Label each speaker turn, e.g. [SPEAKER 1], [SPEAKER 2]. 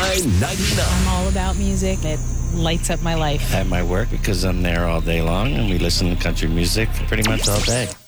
[SPEAKER 1] 99.
[SPEAKER 2] I'm all about music. It lights up my life.
[SPEAKER 3] At my work, because I'm there all day long and we listen to country music pretty much all day.